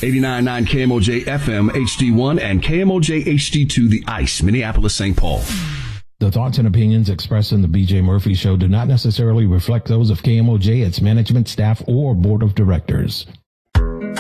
89.9 KMOJ FM HD1 and KMOJ HD2 The Ice, Minneapolis, St. Paul. The thoughts and opinions expressed in the BJ Murphy Show do not necessarily reflect those of KMOJ, its management, staff, or board of directors.